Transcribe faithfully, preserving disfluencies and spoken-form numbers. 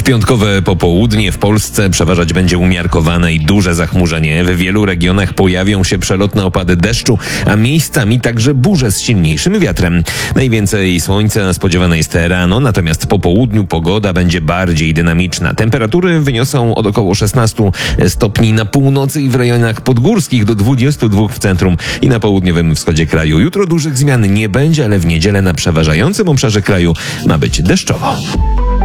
piątkowe popołudnie w Polsce przeważać będzie umiarkowane i duże zachmurzenie. W wielu regionach pojawią się przelotne opady deszczu, a miejscami także burze z silniejszym wiatrem. Najwięcej słońca spodziewane jest rano, natomiast po południu pogoda będzie bardziej dynamiczna. Temperatury wyniosą od około szesnastu stopni na północy i w rejonach podgórskich do dwudziestu dwóch w centrum i na południowym wschodzie kraju. Jutro dużych zmian nie będzie, ale w niedzielę na przeważającym obszarze kraju ma być deszczowo.